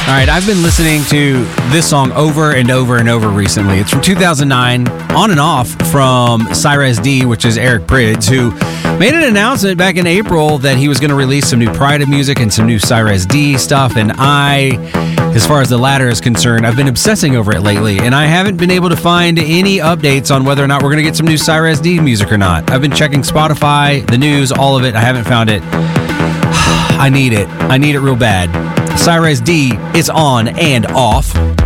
All right, I've been listening to this song over and over and over recently. It's from 2009, on and off from Cyrus D, which is Eric Prydz, who made an announcement back in April that he was going to release some new Prida music and some new Cyrus D stuff. And as far as the latter is concerned, I've been obsessing over it lately, and I haven't been able to find any updates on whether or not we're going to get some new Cyrus D music or not. I've been checking Spotify, the news, all of it. I haven't found it. I need it. I need it real bad. Cyrus D is on and off.